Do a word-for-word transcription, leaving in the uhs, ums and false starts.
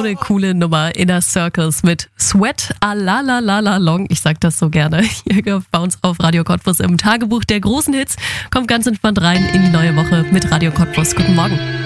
eine coole Nummer. Inner Circles mit Sweat a la la la la long. Ich sag das so gerne. Hier bei uns auf Radio Cottbus im Tagebuch der großen Hits. Kommt ganz entspannt rein in die neue Woche mit Radio Cottbus. Guten Morgen.